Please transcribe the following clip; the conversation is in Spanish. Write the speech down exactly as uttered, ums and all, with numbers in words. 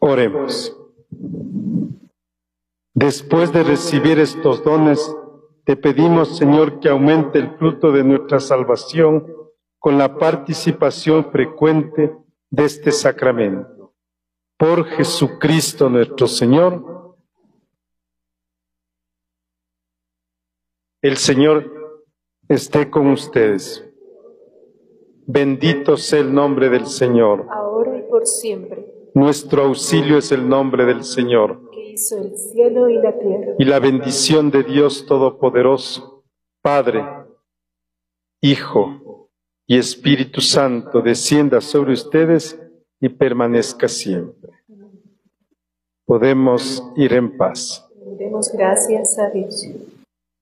Oremos. Después de recibir estos dones, te pedimos, Señor, que aumente el fruto de nuestra salvación con la participación frecuente de este sacramento. Por Jesucristo nuestro Señor. El Señor esté con ustedes. Bendito sea el nombre del Señor. Ahora y por siempre. Nuestro auxilio es el nombre del Señor. Que hizo el cielo y la tierra. Y la bendición de Dios Todopoderoso, Padre, Hijo y Espíritu Santo, descienda sobre ustedes y permanezca siempre. Podemos ir en paz. Demos gracias a Dios.